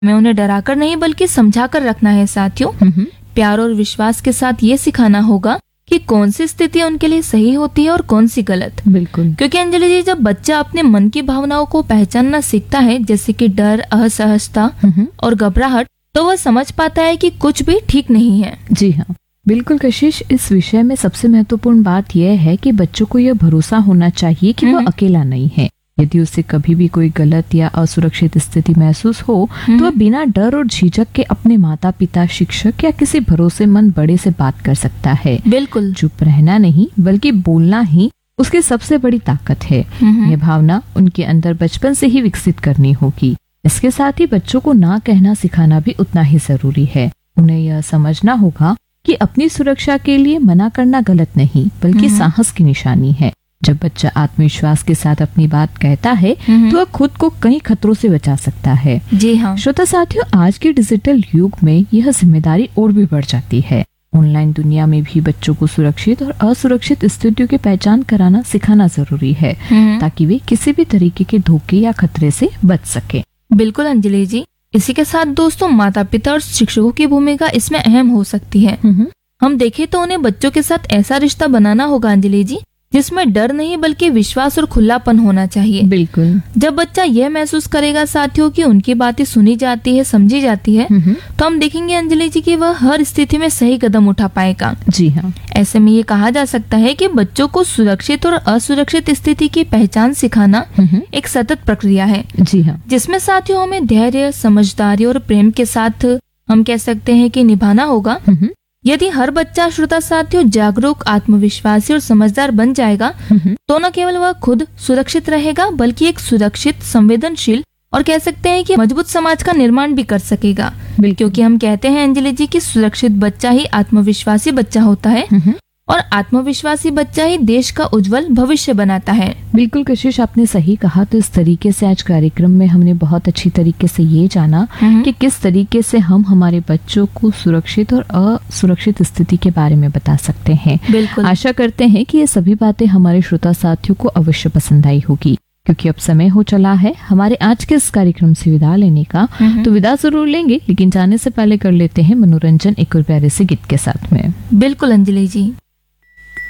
हमें उन्हें डराकर नहीं बल्कि समझाकर रखना है साथियों। प्यार और विश्वास के साथ ये सिखाना होगा कि कौन सी स्थिति उनके लिए सही होती है और कौन सी गलत। बिल्कुल। क्योंकि अंजलि जी, जब बच्चा अपने मन की भावनाओं को पहचानना सीखता है, जैसे कि डर, असहजता और घबराहट, तो वह समझ पाता है कि कुछ भी ठीक नहीं है। जी हाँ, बिल्कुल कशिश। इस विषय में सबसे महत्वपूर्ण बात यह है कि बच्चों को यह भरोसा होना चाहिए कि वह अकेला नहीं है। यदि उसे कभी भी कोई गलत या असुरक्षित स्थिति महसूस हो तो वह बिना डर और झिझक के अपने माता पिता, शिक्षक या किसी भरोसेमंद बड़े से बात कर सकता है। बिल्कुल। चुप रहना नहीं बल्कि बोलना ही उसकी सबसे बड़ी ताकत है। यह भावना उनके अंदर बचपन से ही विकसित करनी होगी। इसके साथ ही बच्चों को ना कहना सिखाना भी उतना ही जरूरी है। उन्हें यह समझना होगा कि अपनी सुरक्षा के लिए मना करना गलत नहीं बल्कि साहस की निशानी है। जब बच्चा आत्मविश्वास के साथ अपनी बात कहता है तो वह खुद को कई खतरों से बचा सकता है। जी हाँ। श्रोता साथियों, आज के डिजिटल युग में यह जिम्मेदारी और भी बढ़ जाती है। ऑनलाइन दुनिया में भी बच्चों को सुरक्षित और असुरक्षित स्थितियों की पहचान कराना सिखाना जरूरी है ताकि वे किसी भी तरीके के धोखे या खतरे से बच सके। बिल्कुल अंजलि जी। इसी के साथ दोस्तों, माता पिता और शिक्षकों की भूमिका इसमें अहम हो सकती है। हम देखें तो उन्हें बच्चों के साथ ऐसा रिश्ता बनाना होगा अंजलि जी, जिसमें डर नहीं बल्कि विश्वास और खुलापन होना चाहिए। बिल्कुल। जब बच्चा यह महसूस करेगा साथियों कि उनकी बातें सुनी जाती है, समझी जाती है, तो हम देखेंगे अंजलि जी कि वह हर स्थिति में सही कदम उठा पाएगा। जी हाँ। ऐसे में ये कहा जा सकता है कि बच्चों को सुरक्षित और असुरक्षित स्थिति की पहचान सिखाना एक सतत प्रक्रिया है। जी हाँ। जिसमें साथियों हमें धैर्य, समझदारी और प्रेम के साथ हम कह सकते हैं कि निभाना होगा। यदि हर बच्चा, श्रोता साथियों, जागरूक, आत्मविश्वासी और समझदार बन जाएगा तो न केवल वह खुद सुरक्षित रहेगा बल्कि एक सुरक्षित, संवेदनशील और कह सकते हैं कि मजबूत समाज का निर्माण भी कर सकेगा। क्योंकि हम कहते हैं अंजलि जी कि सुरक्षित बच्चा ही आत्मविश्वासी बच्चा होता है और आत्मविश्वासी बच्चा ही देश का उज्जवल भविष्य बनाता है। बिल्कुल कशिश, आपने सही कहा। तो इस तरीके से आज कार्यक्रम में हमने बहुत अच्छी तरीके से ये जाना कि किस तरीके से हम हमारे बच्चों को सुरक्षित और असुरक्षित स्थिति के बारे में बता सकते हैं। बिल्कुल। आशा करते हैं कि ये सभी बातें हमारे श्रोता साथियों को अवश्य पसंद आई होगी। क्योंकि अब समय हो चला है हमारे आज के इस कार्यक्रम से विदा लेने का, तो विदा जरूर लेंगे, लेकिन जाने से पहले कर लेते हैं मनोरंजन एक और प्यारे से गीत के साथ में। बिल्कुल अंजलि जी।